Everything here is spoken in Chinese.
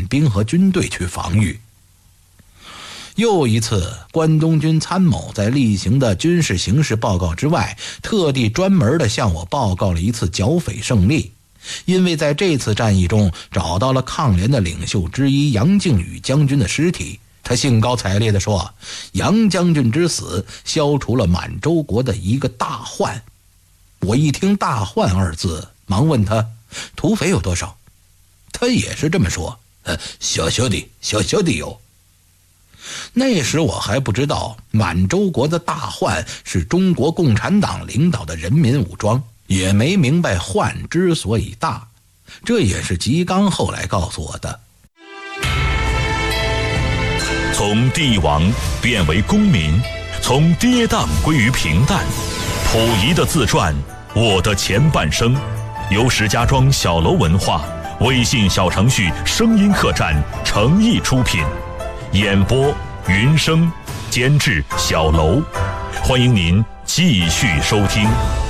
兵和军队去防御。又一次，关东军参谋在例行的军事形势报告之外，特地专门地向我报告了一次剿匪胜利。因为在这次战役中找到了抗联的领袖之一杨靖宇将军的尸体，他兴高采烈地说，杨将军之死消除了满洲国的一个大患。我一听大患二字，忙问他土匪有多少，他也是这么说，小小的有。那时我还不知道满洲国的大患是中国共产党领导的人民武装，也没明白患之所以大，这也是吉刚后来告诉我的。 从帝王变为公民，从跌宕归于平淡，溥仪的自传《我的前半生》，由石家庄小楼文化微信小程序声音客栈诚意出品，演播云生，监制小楼，欢迎您继续收听。